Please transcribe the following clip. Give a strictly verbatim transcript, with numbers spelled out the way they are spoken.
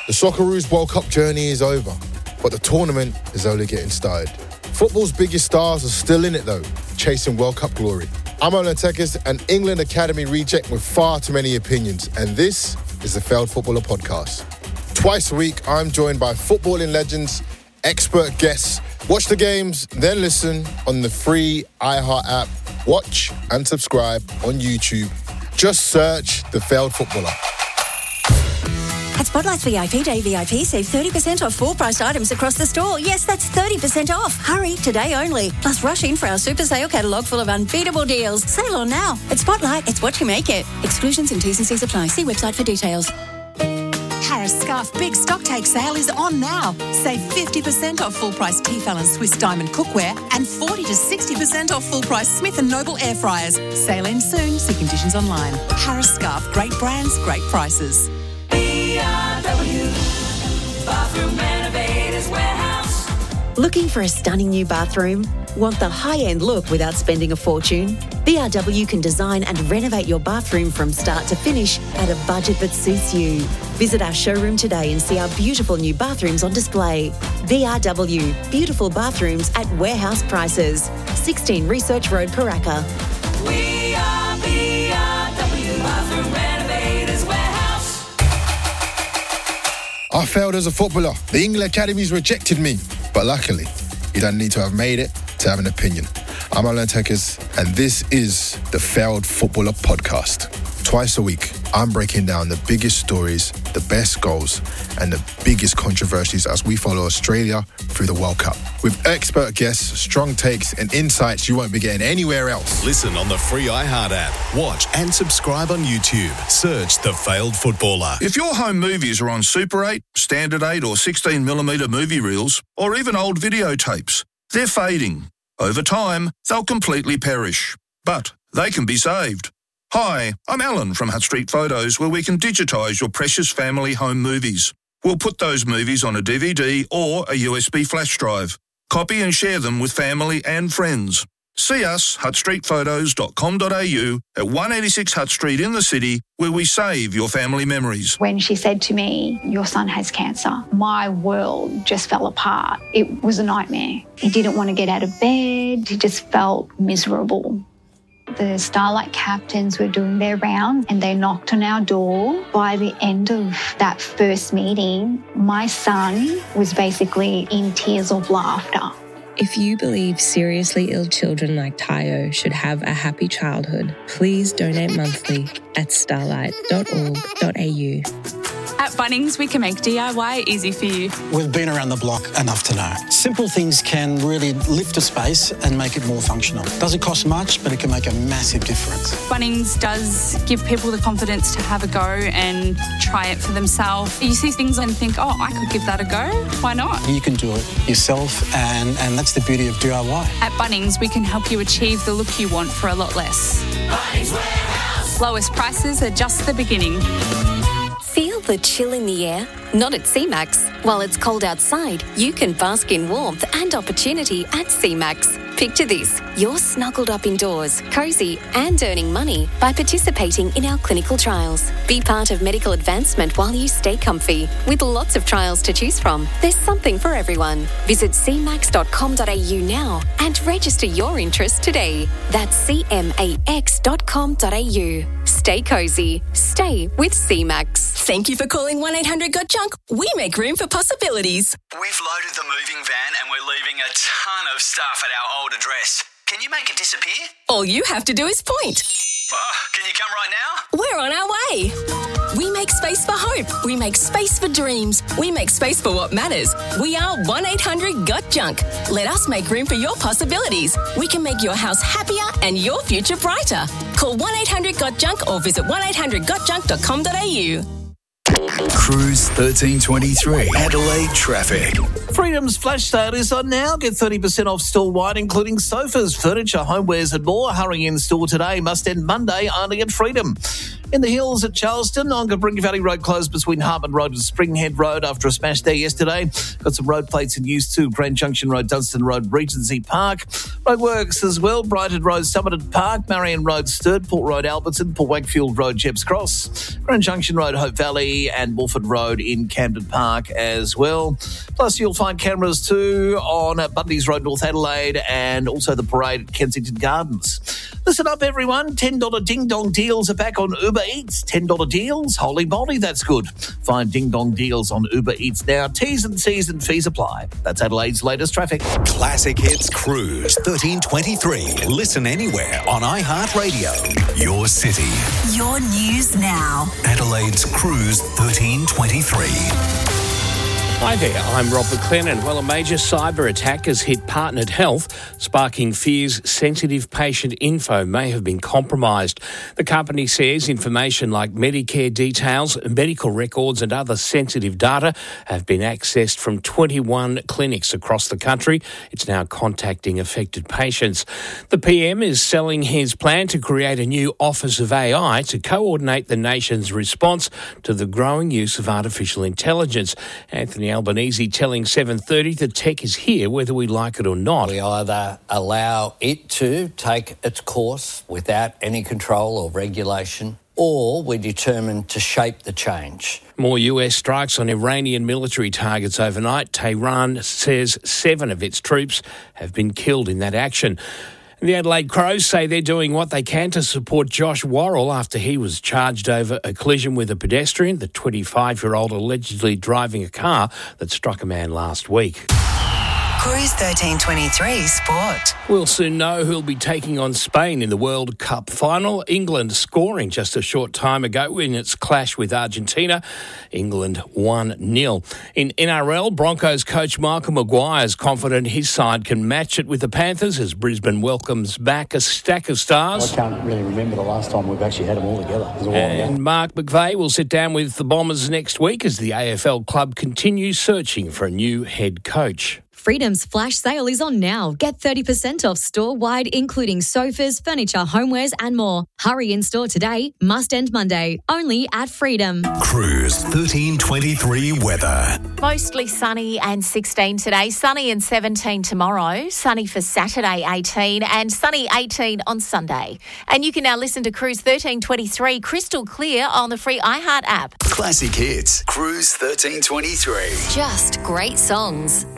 The Socceroos World Cup journey is over, but the tournament is only getting started. Football's biggest stars are still in it though, chasing World Cup glory. I'm Olan Tekis, an England Academy reject with far too many opinions, and this is the Failed Footballer Podcast. Twice a week, I'm joined by footballing legends, expert guests. Watch the games, then listen on the free iHeart app. Watch and subscribe on YouTube. Just search The Failed Footballer. At Spotlight's V I P Day V I P, save thirty percent off full-priced items across the store. Yes, that's thirty percent off. Hurry, today only. Plus, rush in for our super sale catalogue full of unbeatable deals. Sale on now. At Spotlight, it's what you make it. Exclusions and T's and C's apply. See website for details. Harris Scarfe Big Stock Take Sale is on now. Save fifty percent off full-price Tefal and Swiss Diamond cookware and forty to sixty percent off full-price Smith and Noble air fryers. Sale ends soon. See conditions online. Harris Scarfe. Great brands, great prices. B R W Bathroom Renovators Warehouse. Looking for a stunning new bathroom? Want the high-end look without spending a fortune? B R W can design and renovate your bathroom from start to finish at a budget that suits you. Visit our showroom today and see our beautiful new bathrooms on display. B R W, beautiful bathrooms at warehouse prices. sixteen Research Road, Paraka. We are B R W Bathroom Renovators Warehouse. I failed as a footballer. The England Academy's rejected me. But luckily, you don't need to have made it to have an opinion. I'm Olan Tekis, and this is the Failed Footballer Podcast. Twice a week, I'm breaking down the biggest stories, the best goals, and the biggest controversies as we follow Australia through the World Cup. With expert guests, strong takes, and insights you won't be getting anywhere else. Listen on the free iHeart app. Watch and subscribe on YouTube. Search The Failed Footballer. If your home movies are on Super eight, Standard eight or sixteen millimeter movie reels, or even old videotapes, they're fading. Over time, they'll completely perish. But they can be saved. Hi, I'm Alan from Hutt Street Photos, where we can digitise your precious family home movies. We'll put those movies on a D V D or a U S B flash drive. Copy and share them with family and friends. See us, hutt street photos dot com dot a u, at one eighty-six Hutt Street in the city, where we save your family memories. When she said to me, your son has cancer, my world just fell apart. It was a nightmare. He didn't want to get out of bed. He just felt miserable. The Starlight captains were doing their round and they knocked on our door. By the end of that first meeting, my son was basically in tears of laughter. If you believe seriously ill children like Tayo should have a happy childhood, please donate monthly at starlight dot org dot a u. At Bunnings, we can make D I Y easy for you. We've been around the block enough to know. Simple things can really lift a space and make it more functional. Doesn't cost much, but it can make a massive difference. Bunnings does give people the confidence to have a go and try it for themselves. You see things and think, oh, I could give that a go. Why not? You can do it yourself, and, and that's the beauty of D I Y. At Bunnings, we can help you achieve the look you want for a lot less. Bunnings Warehouse. Lowest prices are just the beginning. Feel the chill in the air? Not at C MAX. While it's cold outside, you can bask in warmth and opportunity at C MAX. Picture this, you're snuggled up indoors, cosy and earning money by participating in our clinical trials. Be part of medical advancement while you stay comfy. With lots of trials to choose from, there's something for everyone. Visit c max dot com dot a u now and register your interest today. That's c max dot com dot a u. Stay cozy. Stay with C MAX. Thank you for calling one eight hundred got junk. We make room for possibilities. We've loaded the moving van and we're leaving a ton of stuff at our old address. Can you make it disappear? All you have to do is point. Oh, can you come right now? We're on our way. We make space for hope. We make space for dreams. We make space for what matters. We are one eight hundred got junk. Let us make room for your possibilities. We can make your house happier and your future brighter. Call one eight hundred got junk or visit one eight hundred got junk dot com dot a u. Cruise thirteen twenty-three, Adelaide traffic. Freedom's flash sale is on now. Get thirty percent off store-wide, including sofas, furniture, homewares and more. Hurry in store today. Must end Monday only at Freedom. In the hills at Charleston, on Cabringa Valley Road closed between Hartman Road and Springhead Road after a smash there yesterday. Got some road plates in use too. Grand Junction Road, Dunstan Road, Regency Park. Roadworks as well. Brighton Road, Summerton Park. Marion Road, Sturt. Port Road, Alberton. Port Wakefield Road, Jebbs Cross. Grand Junction Road, Hope Valley. And Wolford Road in Camden Park as well. Plus, you'll find cameras too on Bundy's Road, North Adelaide, and also the parade at Kensington Gardens. Listen up, everyone. ten dollars ding-dong deals are back on Uber Eats. ten dollars deals? Holy moly, that's good. Find ding-dong deals on Uber Eats now. T's and C's and fees apply. That's Adelaide's latest traffic. Classic Hits Cruise thirteen twenty-three. Listen anywhere on iHeartRadio. Your city. Your news now. Adelaide's Cruise thirteen twenty-three. Hi there, I'm Rob McLennan. Well, a major cyber attack has hit Partnered Health, sparking fears sensitive patient info may have been compromised. The company says information like Medicare details, medical records and other sensitive data have been accessed from twenty-one clinics across the country. It's now contacting affected patients. The P M is selling his plan to create a new Office of A I to coordinate the nation's response to the growing use of artificial intelligence. Anthony Albanese telling seven thirty that tech is here whether we like it or not. We either allow it to take its course without any control or regulation, or we're determined to shape the change. More U S strikes on Iranian military targets overnight. Tehran says seven of its troops have been killed in that action. The Adelaide Crows say they're doing what they can to support Josh Worrell after he was charged over a collision with a pedestrian, the twenty-five-year-old allegedly driving a car that struck a man last week. Cruise thirteen twenty-three Sport. We'll soon know who'll be taking on Spain in the World Cup final. England scoring just a short time ago in its clash with Argentina. England one nil. In N R L, Broncos coach Michael Maguire is confident his side can match it with the Panthers as Brisbane welcomes back a stack of stars. I can't really remember the last time we've actually had them all together. It was a while ago. And Mark McVeigh will sit down with the Bombers next week as the A F L club continues searching for a new head coach. Freedom's flash sale is on now. Get thirty percent off store-wide, including sofas, furniture, homewares and more. Hurry in store today. Must end Monday. Only at Freedom. Cruise thirteen twenty-three weather. Mostly sunny and sixteen today. Sunny and seventeen tomorrow. Sunny for Saturday, eighteen. And sunny eighteen on Sunday. And you can now listen to Cruise thirteen twenty-three crystal clear on the free iHeart app. Classic Hits. Cruise thirteen twenty-three. Just great songs.